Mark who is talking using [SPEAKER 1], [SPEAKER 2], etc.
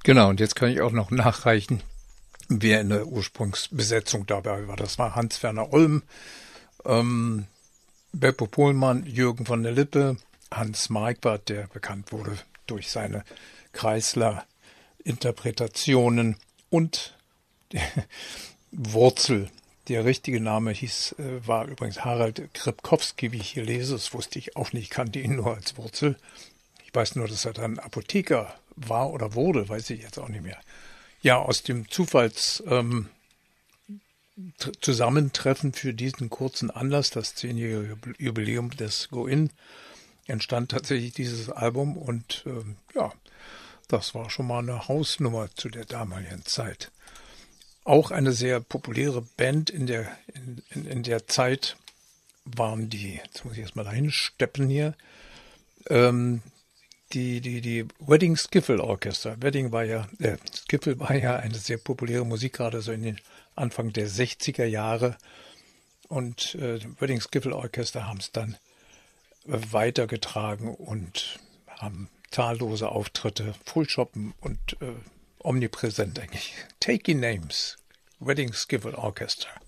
[SPEAKER 1] Genau, und jetzt kann ich auch noch nachreichen, wer in der Ursprungsbesetzung dabei war. Das war Hans-Werner Olm, Beppo Pohlmann, Jürgen von der Lippe, Hans Marquardt, der bekannt wurde durch seine Kreisler-Interpretationen, und Wurzel. Der richtige Name war übrigens Harald Kripkowski, wie ich hier lese. Das wusste ich auch nicht, ich kannte ihn nur als Wurzel. Ich weiß nur, dass er dann Apotheker war oder wurde, weiß ich jetzt auch nicht mehr. Ja, aus dem Zusammentreffen für diesen kurzen Anlass, das 10-jährige Jubiläum des Go-In, entstand tatsächlich dieses Album, und ja, das war schon mal eine Hausnummer zu der damaligen Zeit. Auch eine sehr populäre Band in der Zeit waren jetzt muss ich erstmal dahin steppen hier, die Wedding Skiffle Orchestra. Skiffle war ja eine sehr populäre Musik, gerade so in den Anfang der 60er Jahre. Und Wedding Skiffle Orchestra haben es dann weitergetragen und haben zahllose Auftritte, Frühschoppen und omnipräsent eigentlich. Taking Names, Wedding Skiffle Orchestra.